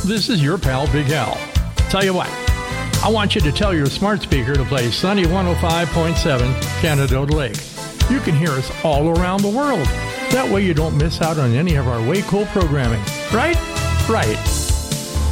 This is your pal, Big Al. Tell you what, I want you to tell your smart speaker to play Sunny 105.7 Canada Lake. You can hear us all around the world. That way you don't miss out on any of our way cool programming. Right? Right.